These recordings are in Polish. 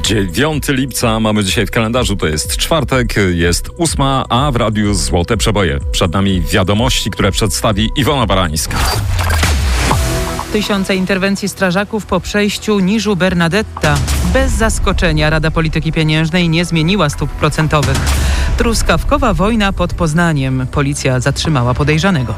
9 lipca mamy dzisiaj w kalendarzu, to jest czwartek, jest 8, a w radiu Złote Przeboje. Przed nami wiadomości, które przedstawi Iwona Barańska. Tysiące interwencji strażaków po przejściu Niżu Bernadetta. Bez zaskoczenia Rada Polityki Pieniężnej nie zmieniła stóp procentowych. Truskawkowa wojna pod Poznaniem. Policja zatrzymała podejrzanego.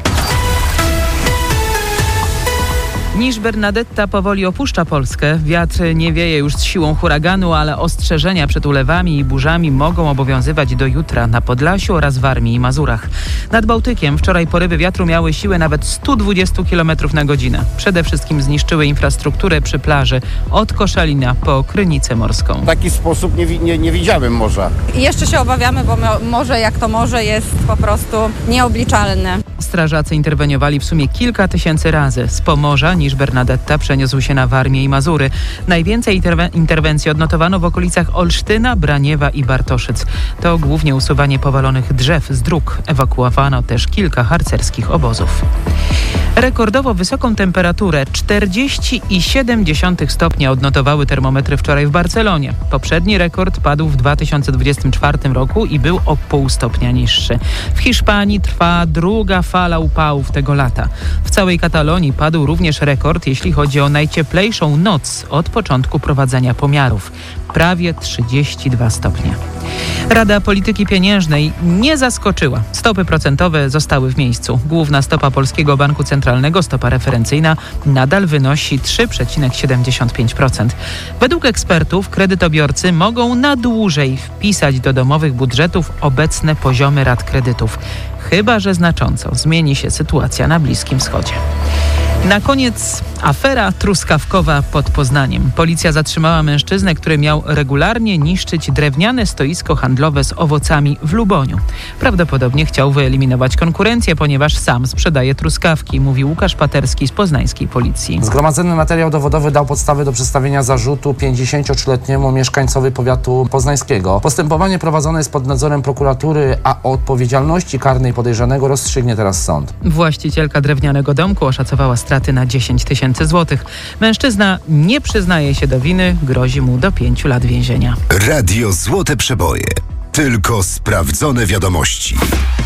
Niż Bernadetta powoli opuszcza Polskę. Wiatr nie wieje już z siłą huraganu, ale ostrzeżenia przed ulewami i burzami mogą obowiązywać do jutra na Podlasiu oraz Warmii i Mazurach. Nad Bałtykiem wczoraj porywy wiatru miały siłę nawet 120 km na godzinę. Przede wszystkim zniszczyły infrastrukturę przy plaży od Koszalina po Krynicę Morską. W taki sposób nie widziałem morza. I jeszcze się obawiamy, bo morze jak to morze jest po prostu nieobliczalne. Strażacy interweniowali w sumie kilka tysięcy razy. Z Pomorza Niż Bernadetta przeniósł się na Warmię i Mazury. Najwięcej interwencji odnotowano w okolicach Olsztyna, Braniewa i Bartoszyc. To głównie usuwanie powalonych drzew z dróg. Ewakuowano też kilka harcerskich obozów. Rekordowo wysoką temperaturę 40,7 stopnia odnotowały termometry wczoraj w Barcelonie. Poprzedni rekord padł w 2024 roku i był o pół stopnia niższy. W Hiszpanii trwa druga fala upałów tego lata. W całej Katalonii padł również rekord, jeśli chodzi o najcieplejszą noc od początku prowadzenia pomiarów. Prawie 32 stopnie. Rada Polityki Pieniężnej nie zaskoczyła. Stopy procentowe zostały w miejscu. Główna stopa Polskiego Banku Centralnego, stopa referencyjna, nadal wynosi 3,75%. Według ekspertów kredytobiorcy mogą na dłużej wpisać do domowych budżetów obecne poziomy rat kredytów. Chyba że znacząco zmieni się sytuacja na Bliskim Wschodzie. Na koniec afera truskawkowa pod Poznaniem. Policja zatrzymała mężczyznę, który miał regularnie niszczyć drewniane stoisko handlowe z owocami w Luboniu. Prawdopodobnie chciał wyeliminować konkurencję, ponieważ sam sprzedaje truskawki, mówi Łukasz Paterski z poznańskiej policji. Zgromadzony materiał dowodowy dał podstawy do przedstawienia zarzutu 53-letniemu mieszkańcowi powiatu poznańskiego. Postępowanie prowadzone jest pod nadzorem prokuratury, a o odpowiedzialności karnej podejrzanego rozstrzygnie teraz sąd. Właścicielka drewnianego domku oszacowała straty na 10 tysięcy złotych. Mężczyzna nie przyznaje się do winy, grozi mu do 5 lat więzienia. Radio Złote Przeboje. Tylko sprawdzone wiadomości.